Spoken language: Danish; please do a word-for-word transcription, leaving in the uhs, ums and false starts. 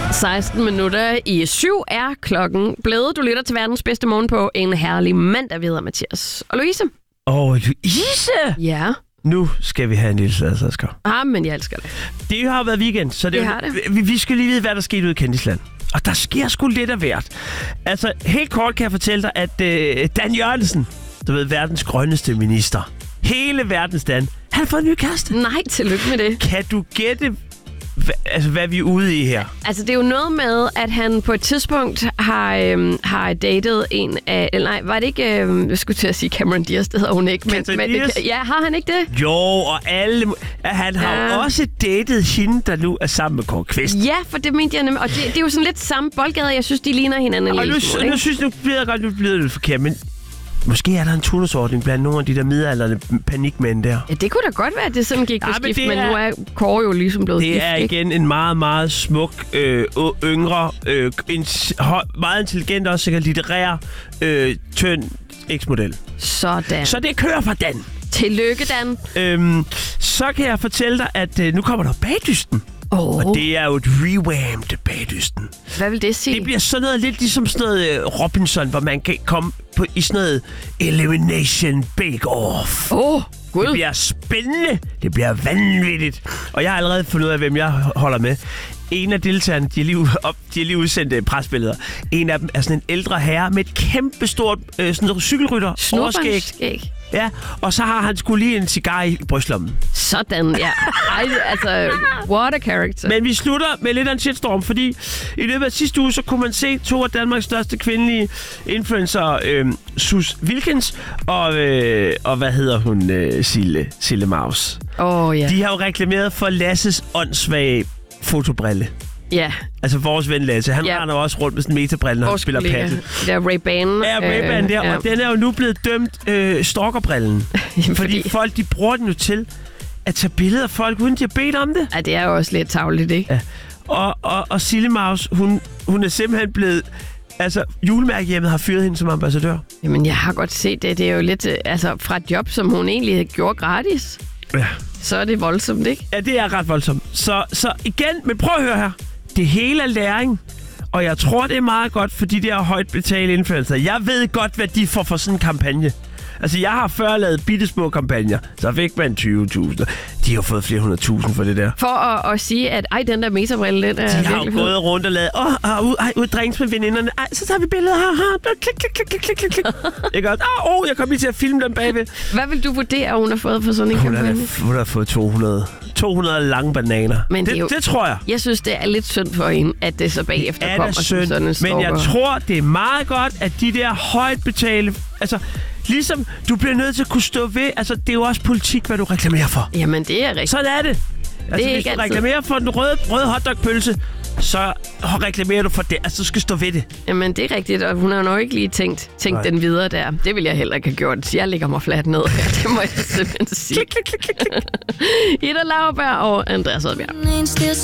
seksten minutter i syv er klokken blevet. Du lytter til verdens bedste morgen på en herlig mandag. Vi hedder Mathias og Louise. Åh, oh, Louise! Ja? Nu skal vi have en lille sladdersker. Ah, men jeg elsker det. Det har været weekend, så det, det har det. Vi, vi skal lige vide, hvad der skete ude i Kendisland. Og der sker sgu lidt af hvert. Altså, helt kort kan jeg fortælle dig, at øh, Dan Jørgensen, du ved, verdens grønneste minister, hele verdens Dan, han har fået en ny kæreste. Nej, tillykke med det. Kan du gætte, hva, altså, hvad vi er ude i her? Altså, det er jo noget med, at han på et tidspunkt har, øhm, har datet en af... Eller nej, var det ikke... Øhm, jeg skulle til at sige Cameron Diaz, det hedder hun ikke. Men, men det, ja, har han ikke det? Jo, og alle... Han har ja. jo også datet hende, der nu er sammen med Kåre Kvist. Ja, for det mente jeg nemlig. Og det, det er jo sådan lidt samme boldgade. Jeg synes, de ligner hinanden og lidt. Og smule, nu, nu synes nu bliver jeg godt, nu bliver det lidt forkert, men... Måske er der en turnusordning blandt nogle af de der midaldrende panikmænd der. Ja, det kunne da godt være, at det sådan gik på ja, skift, men, men nu er Kåre jo ligesom blevet det gift. Det er igen en meget, meget smuk, øh, yngre, øh, en, meget intelligent og sikkert litterær, øh, tynd eksmodel. Sådan. Så det kører for Dan. Tillykke, Dan. Øhm, så kan jeg fortælle dig, at øh, nu kommer der bagdysten. Oh. Og det er jo et revamped bagdysten. Hvad vil det sige? Det bliver sådan noget lidt ligesom sådan noget uh, Robinson, hvor man kan komme på, i sådan noget Elimination Bake-Off. Åh, oh, gud. Det bliver spændende. Det bliver vanvittigt. Og jeg har allerede fundet ud af, hvem jeg holder med. En af deltagerne, de har lige, op, de har lige udsendt presbilleder. En af dem er sådan en ældre herre med et kæmpestort øh, sådan noget cykelrytter overskæg. Ja, og så har han sgu lige en cigar i brystlommen. Sådan, ja. Ej, altså, what a character. Men vi slutter med lidt af en shitstorm, fordi i løbet af sidste uge, så kunne man se to af Danmarks største kvindelige influencer, øh, Sus Wilkins og, øh, og hvad hedder hun, øh, Sille, Sille Maus. Åh, oh, ja. De har jo reklameret for Lasses åndssvage fotobrille. Ja. Altså vores ven Lasse, han ja. render også rundt med sådan en metabrille, når han spiller paddle. Det er Ray-Ban. Ja, Ray-Ban der, ja. og den er jo nu blevet dømt øh, stalkerbrillen. fordi... fordi folk, de bruger den jo til at tage billeder af folk, uden de har bedt om det. Ja, det er jo også lidt tarveligt, ikke? Ja. Og, og, og Sille Maus, hun, hun er simpelthen blevet... Altså, julemærkehjemmet har fyret hende som ambassadør. Jamen, jeg har godt set det. Det er jo lidt altså, fra et job, som hun egentlig gjorde gratis. Ja. Så er det voldsomt, ikke? Ja, det er ret voldsomt. Så, så igen, men prøv at høre her. Det hele er læring. Og jeg tror, det er meget godt for de der højt betalte influencer. Jeg ved godt, hvad de får for sådan en kampagne. Altså, jeg har før lavet bittesmå kampagner. Så fik man tyve tusind. De har fået flere hundrede tusind for det der. For at, at sige, at ej, den der metabrille, den er de virkelig har jo gået rundt og lavet, åh, oh, ud, ej, ud drinks med veninderne. Ej, så tager vi billeder her, her. Klik, klik, klik, klik, klik, klik. Jeg gør, åh, oh, jeg kommer lige til at filme dem bagved. Hvad vil du vurdere, hun har fået for sådan en hun kampagne? Har, hun har fået to hundrede, to hundrede lange bananer. Men det, det, jo, det tror jeg. Jeg synes, det er lidt synd for hende, at det så bagefter det kommer synd, sådan en stalker. Men jeg tror, det er meget godt, at de der højt betalte... Altså, ligesom du bliver nødt til at kunne stå ved... Altså, det er jo også politik, hvad du reklamerer for. Jamen, det er rigtigt. Sådan er det. Altså, det er hvis du altid. reklamerer for den røde, røde hotdogpølse, så reklamerer du for det. Altså, du skal stå ved det. Jamen, det er rigtigt, og hun har nok ikke lige tænkt, tænkt den videre der. Det vil jeg heller ikke have gjort. Jeg lægger mig fladt ned. Det må jeg simpelthen sige. Klik, klik, klik, klik. Ida Lauerberg og Andreas Odbjerg.